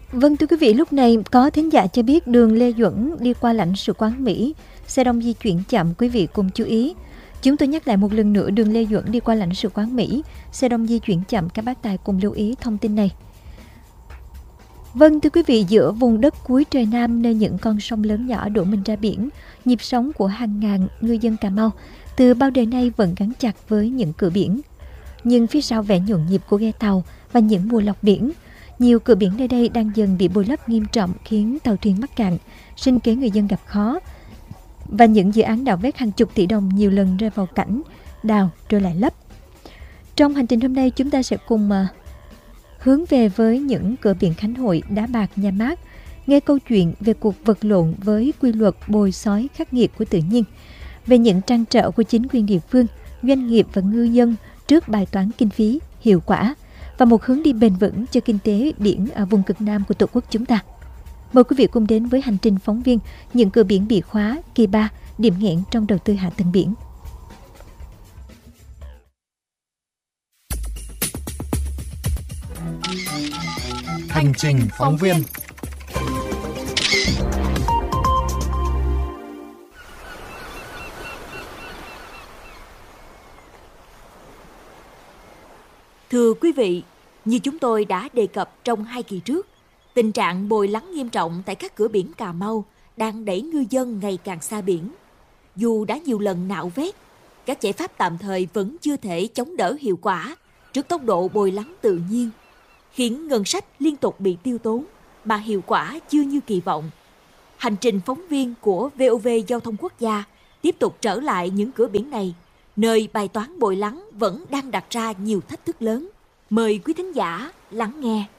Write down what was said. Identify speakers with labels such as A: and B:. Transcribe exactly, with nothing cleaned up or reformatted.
A: Vâng thưa quý vị, lúc này có thính giả cho biết đường Lê Duẩn đi qua lãnh sự quán Mỹ, xe đông di chuyển chậm, quý vị cùng chú ý. Chúng tôi nhắc lại một lần nữa, đường Lê Duẩn đi qua lãnh sự quán Mỹ, xe đông di chuyển chậm, các bác tài cùng lưu ý thông tin này. Vâng thưa quý vị, giữa vùng đất cuối trời Nam nơi những con sông lớn nhỏ đổ mình ra biển, nhịp sống của hàng ngàn ngư dân Cà Mau từ bao đời nay vẫn gắn chặt với những cửa biển. Nhưng phía sau vẻ nhộn nhịp của ghe tàu và những mùa lọc biển, nhiều cửa biển nơi đây đang dần bị bồi lấp nghiêm trọng, khiến tàu thuyền mắc cạn, sinh kế người dân gặp khó. Và những dự án đào vét hàng chục tỷ đồng nhiều lần rơi vào cảnh đào rồi lại lấp. Trong hành trình hôm nay, chúng ta sẽ cùng uh, hướng về với những cửa biển Khánh Hội, Đá Bạc, Nhà Mát, nghe câu chuyện về cuộc vật lộn với quy luật bồi xói khắc nghiệt của tự nhiên, về những trăn trở của chính quyền địa phương, doanh nghiệp và ngư dân trước bài toán kinh phí hiệu quả và một hướng đi bền vững cho kinh tế biển ở vùng cực Nam của Tổ quốc chúng ta. Mời quý vị cùng đến với hành trình phóng viên những cửa biển bị khóa, kỳ ba, điểm nghẽn trong đầu tư hạ tầng biển.
B: Hành trình phóng viên.
C: Thưa quý vị, như chúng tôi đã đề cập trong hai kỳ trước, tình trạng bồi lắng nghiêm trọng tại các cửa biển Cà Mau đang đẩy ngư dân ngày càng xa biển. Dù đã nhiều lần nạo vét, các giải pháp tạm thời vẫn chưa thể chống đỡ hiệu quả trước tốc độ bồi lắng tự nhiên, khiến ngân sách liên tục bị tiêu tốn mà hiệu quả chưa như kỳ vọng. Hành trình phóng viên của vê o vê Giao thông Quốc gia tiếp tục trở lại những cửa biển này, nơi bài toán bồi lắng vẫn đang đặt ra nhiều thách thức lớn. Mời quý thính giả lắng nghe.